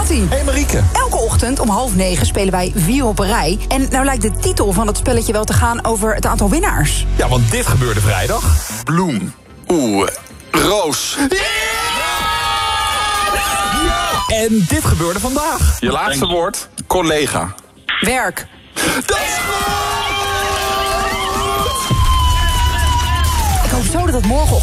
hij. Hey Marieke. Elke ochtend om 8:30 spelen wij 4 op een rij. En nou lijkt de titel van het spelletje wel te gaan over het aantal winnaars. Ja, want dit gebeurde vrijdag. Bloem. Roos. En dit gebeurde vandaag. Je laatste woord, collega. Werk. Dat is goed! Ik hoop zo dat het morgen